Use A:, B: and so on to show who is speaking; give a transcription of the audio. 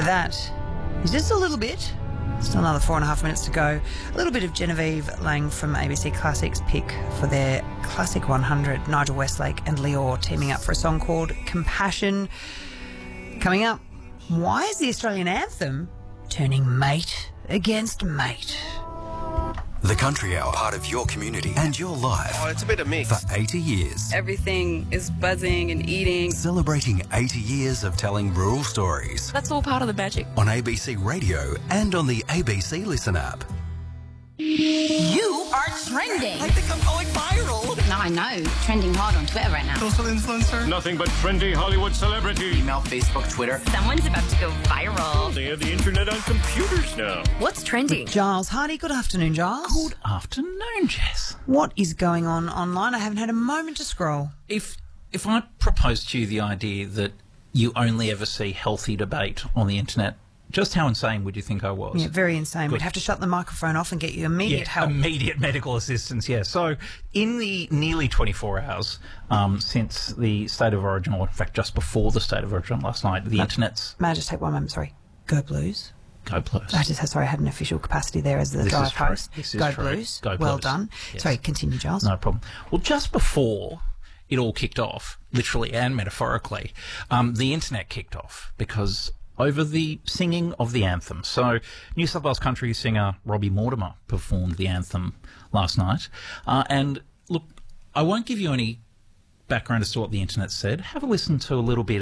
A: After that is just a little bit. Still another 4.5 minutes to go. A little bit of Genevieve Lang from ABC Classics pick for their Classic 100. Nigel Westlake and Lior teaming up for a song called Compassion. Coming up, why is the Australian anthem turning mate against mate?
B: The Country Hour, part of your community and your life.
C: Oh, it's a bit of mix.
B: For 80 years.
D: Everything is buzzing and eating.
B: Celebrating 80 years of telling rural stories.
D: That's all part of the magic.
B: On ABC Radio and on the ABC Listen app.
E: You are trending.
F: I think I'm going viral.
E: No, I know. Trending hard on Twitter right now.
F: Social influencer.
G: Nothing but trendy Hollywood celebrity.
F: Email, Facebook, Twitter.
E: Someone's about to go viral.
G: They have the internet on computers now.
E: What's trending?
A: Giles Hardy. Good afternoon, Giles.
H: Good afternoon, Jess.
A: What is going on online? I haven't had a moment to scroll.
H: If I proposed to you the idea that you only ever see healthy debate on the internet, just how insane would you think I was?
A: Yeah, very insane.
H: Good.
A: We'd have to shut the microphone off and get you immediate help.
H: Immediate medical assistance, yeah. So in the nearly 24 hours since the State of Origin, or in fact just before the State of Origin last night, the internet's...
A: May I just take one moment? Sorry. Go Blues.
H: Go Blues.
A: I had an official capacity there as the drive host.
H: Go
A: Blues.
H: Go
A: well
H: Blues.
A: done.
H: Yes.
A: Sorry, continue, Giles.
H: No problem. Well, just before it all kicked off, literally and metaphorically, the internet kicked off because... over the singing of the anthem. So New South Wales country singer Robbie Mortimer performed the anthem last night. And look, I won't give you any background as to what the internet said. Have a listen to a little bit